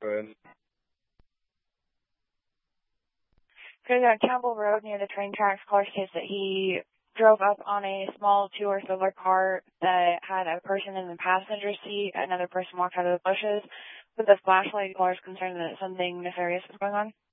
Good. Because at Campbell Road near the train tracks, Clark states that he drove up on a small two- or silver car that had a person in the passenger seat. Another person walked out of the bushes with a flashlight. Clark's concerned that something nefarious was going on.